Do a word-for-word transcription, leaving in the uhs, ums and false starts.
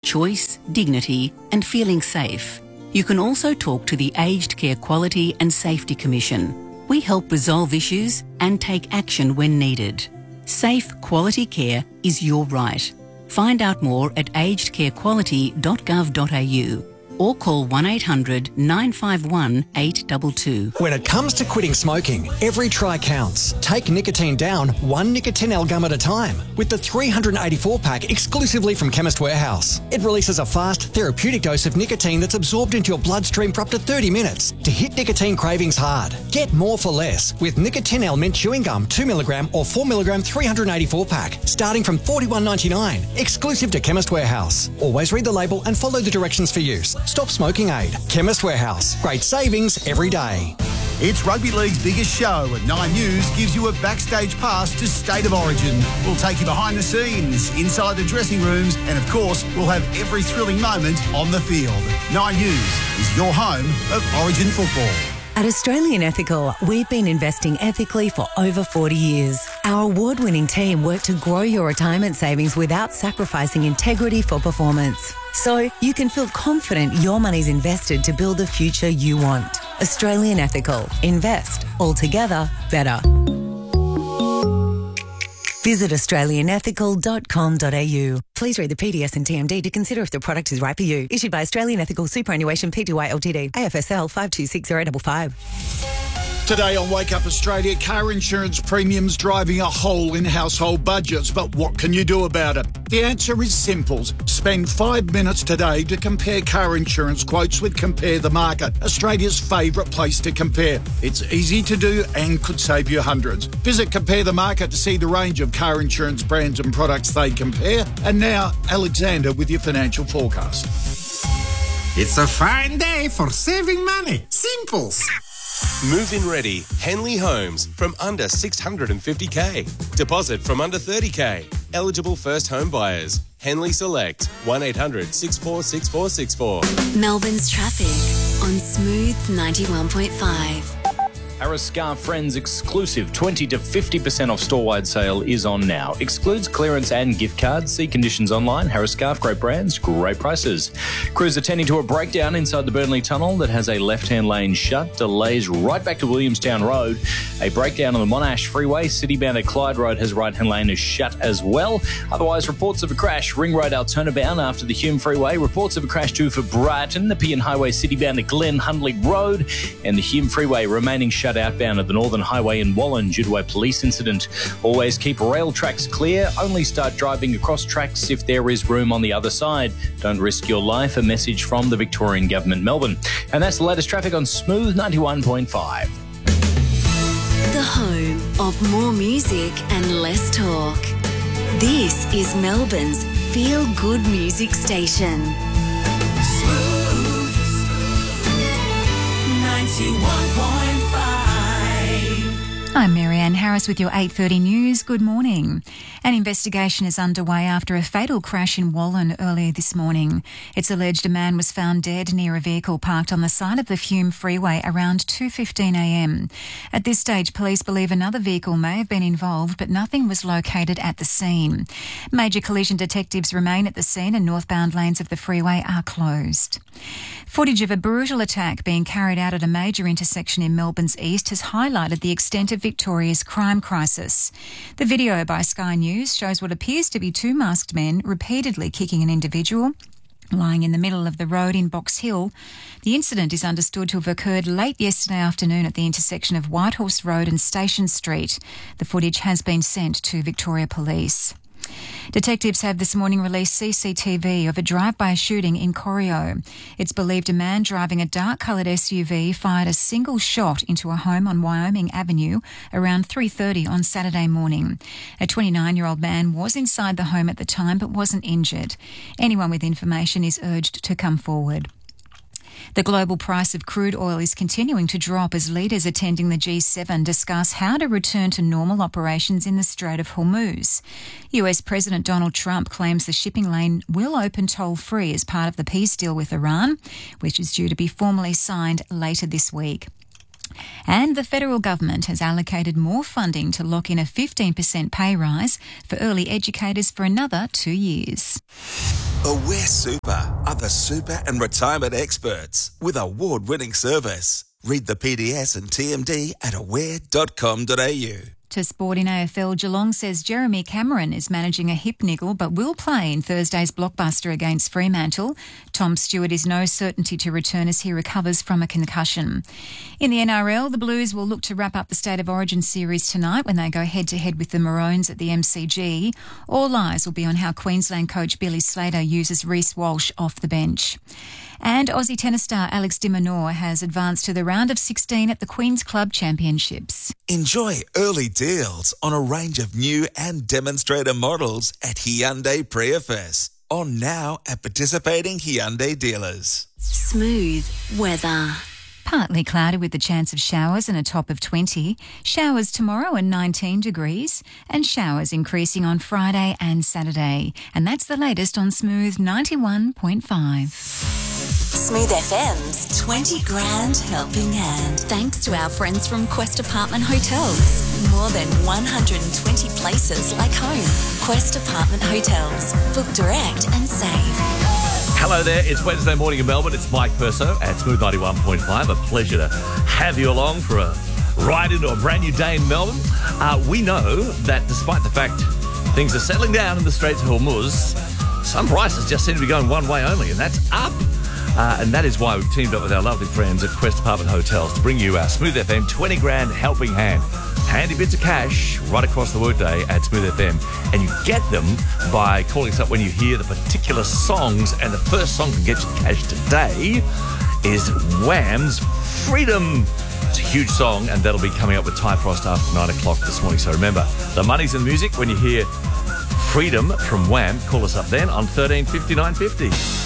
choice, dignity and feeling safe. You can also talk to the Aged Care Quality and Safety Commission. We help resolve issues and take action when needed. Safe, quality care is your right. Find out more at aged care quality dot gov dot a u or call one eight hundred nine five one eight two two. When it comes to quitting smoking, every try counts. Take nicotine down one Nicotinell gum at a time with the three hundred eighty-four pack exclusively from Chemist Warehouse. It releases a fast, therapeutic dose of nicotine that's absorbed into your bloodstream for up to thirty minutes to hit nicotine cravings hard. Get more for less with Nicotinell mint chewing gum two milligram or four milligram three hundred eighty-four pack starting from forty-one ninety-nine. Exclusive to Chemist Warehouse. Always read the label and follow the directions for use. Stop smoking aid. Chemist Warehouse. Great savings every day. It's Rugby League's biggest show, and Nine News gives you a backstage pass to State of Origin. We'll take you behind the scenes, inside the dressing rooms, and of course, we'll have every thrilling moment on the field. Nine News is your home of Origin football. At Australian Ethical, we've been investing ethically for over forty years. Our award-winning team work to grow your retirement savings without sacrificing integrity for performance. So you can feel confident your money's invested to build the future you want. Australian Ethical. Invest. Altogether better. Visit australian ethical dot com dot a u. Please read the P D S and T M D to consider if the product is right for you. Issued by Australian Ethical Superannuation Pty Ltd. A F S L five two six zero five five. Today on Wake Up Australia, car insurance premiums driving a hole in household budgets. But what can you do about it? The answer is simple. Spend five minutes today to compare car insurance quotes with Compare the Market, Australia's favourite place to compare. It's easy to do and could save you hundreds. Visit Compare the Market to see the range of car insurance brands and products they compare. And now, Alexander with your financial forecast. It's a fine day for saving money. Simple. Move-in ready. Henley Homes from under six hundred fifty thousand. Deposit from under thirty thousand. Eligible first home buyers. Henley Select. one eight hundred six four six four six four. Melbourne's traffic on Smooth ninety-one point five. Harris Scarf Friends exclusive twenty to fifty percent off store-wide sale is on now. Excludes clearance and gift cards. See conditions online. Harris Scarf, great brands, great prices. Crews attending to a breakdown inside the Burnley Tunnel that has a left-hand lane shut. Delays right back to Williamstown Road. A breakdown on the Monash Freeway. City-bound at Clyde Road has right-hand lane is shut as well. Otherwise, reports of a crash. Ring Road Altona bound after the Hume Freeway. Reports of a crash too for Brighton. The Pian Highway City-bound at Glen Hundley Road. And the Hume Freeway remaining shut outbound at the Northern Highway in Wallen due to a police incident. Always keep rail tracks clear. Only start driving across tracks if there is room on the other side. Don't risk your life. A message from the Victorian Government, Melbourne. And that's the latest traffic on Smooth ninety-one point five. The home of more music and less talk. This is Melbourne's feel-good music station. Smooth ninety-one point five. I'm Marianne Harris with your eight thirty news. Good morning. An investigation is underway after a fatal crash in Wallen earlier this morning. It's alleged a man was found dead near a vehicle parked on the side of the Hume Freeway around two fifteen a m. At this stage, police believe another vehicle may have been involved, but nothing was located at the scene. Major collision detectives remain at the scene and northbound lanes of the freeway are closed. Footage of a brutal attack being carried out at a major intersection in Melbourne's east has highlighted the extent of Victoria's crime crisis. The video by Sky News shows what appears to be two masked men repeatedly kicking an individual lying in the middle of the road in Box Hill. The incident is understood to have occurred late yesterday afternoon at the intersection of Whitehorse Road and Station Street. The footage has been sent to Victoria Police. Detectives have this morning released C C T V of a drive-by shooting in Corio. It's believed a man driving a dark-coloured S U V fired a single shot into a home on Wyoming Avenue around three thirty on Saturday morning. A twenty-nine-year-old man was inside the home at the time but wasn't injured. Anyone with information is urged to come forward. The global price of crude oil is continuing to drop as leaders attending the G seven discuss how to return to normal operations in the Strait of Hormuz. U S President Donald Trump claims the shipping lane will open toll-free as part of the peace deal with Iran, which is due to be formally signed later this week. And the federal government has allocated more funding to lock in a fifteen percent pay rise for early educators for another two years. Aware Super are the super and retirement experts with award-winning service. Read the P D S and T M D at aware dot com dot a u. To sport in A F L, Geelong says Jeremy Cameron is managing a hip niggle but will play in Thursday's blockbuster against Fremantle. Tom Stewart is no certainty to return as he recovers from a concussion. In the N R L, the Blues will look to wrap up the State of Origin series tonight when they go head-to-head with the Maroons at the M C G. All eyes will be on how Queensland coach Billy Slater uses Reece Walsh off the bench. And Aussie tennis star Alex de Minaur has advanced to the round of sixteen at the Queen's Club Championships. Enjoy early deals on a range of new and demonstrator models at Hyundai Priya-Fest. On now at participating Hyundai dealers. Smooth weather. Partly cloudy with the chance of showers and a top of twenty. Showers tomorrow at nineteen degrees and showers increasing on Friday and Saturday. And that's the latest on Smooth ninety-one point five. Smooth F M's twenty grand helping hand. Thanks to our friends from Quest Apartment Hotels. More than one hundred twenty places like home. Quest Apartment Hotels. Book direct and save. Hello there, it's Wednesday morning in Melbourne. It's Mike Perso at Smooth ninety-one point five. A pleasure to have you along for a ride into a brand new day in Melbourne. Uh, we know that despite the fact things are settling down in the Straits of Hormuz, some prices just seem to be going one way only, and that's up. Uh, and that is why we've teamed up with our lovely friends at Quest Apartment Hotels to bring you our Smooth F M twenty grand helping hand. Handy bits of cash right across the workday at Smooth F M. And you get them by calling us up when you hear the particular songs. And the first song to get you cash today is Wham's Freedom. It's a huge song, and that'll be coming up with Ty Frost after nine o'clock this morning. So remember, the money's in the music. When you hear Freedom from Wham, call us up then on thirteen fifty-nine fifty.